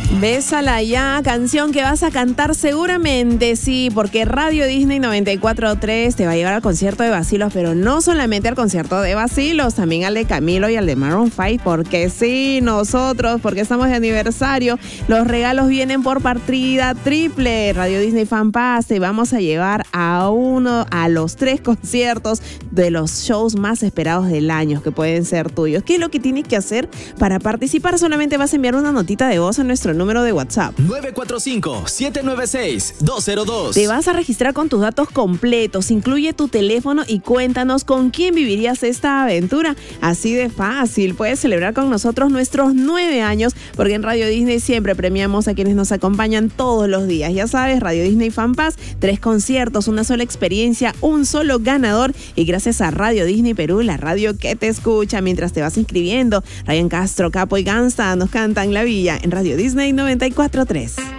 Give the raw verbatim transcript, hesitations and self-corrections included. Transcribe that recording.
Bésala ya, canción que vas a cantar seguramente, sí, porque Radio Disney noventa y cuatro punto tres te va a llevar al concierto de Vacilos, pero no solamente al concierto de Vacilos, también al de Camilo y al de Maroon cinco, porque sí, nosotros, porque estamos de aniversario, los regalos vienen por partida triple. Radio Disney Fan Pass te vamos a llevar a uno, a los tres conciertos de los shows más esperados del año, que pueden ser tuyos. ¿Qué es lo que tienes que hacer para participar? Solamente vas a enviar una notita de voz a nuestro número de WhatsApp. nueve cuatro cinco, siete nueve seis, dos cero dos. Te vas a registrar con tus datos completos, incluye tu teléfono y cuéntanos con quién vivirías esta aventura. Así de fácil, puedes celebrar con nosotros nuestros nueve años, porque en Radio Disney siempre premiamos a quienes nos acompañan todos los días. Ya sabes, Radio Disney Fan Pass, tres conciertos, una sola experiencia, un solo ganador, y gracias a Radio Disney Perú, la radio que te escucha mientras te vas inscribiendo. Ryan Castro, Capo y Gangsta nos cantan La Villa en Radio Disney noventa y cuatro punto tres.